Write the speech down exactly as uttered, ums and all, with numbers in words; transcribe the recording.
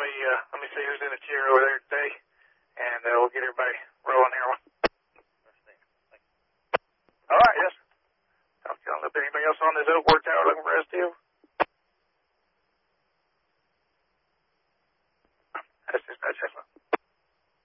me uh, let me see who's in the chair over there today, and uh, we'll get everybody rolling here. All right, yes. Talk to you on a little bit. Anybody else on this Oak Ward Tower looking for S T O? That's just, that's just